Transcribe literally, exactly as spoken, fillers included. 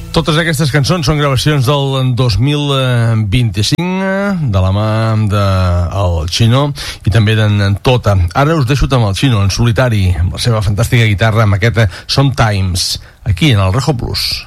Totes aquestes cançons són gravacions del dos mil vint-i-cinc de la mà del Xino i també d'en Tota. Ara us deixo amb el Xino en solitari, amb la seva fantàstica guitarra, amb aquest Sometimes, aquí en el Rejo Plus.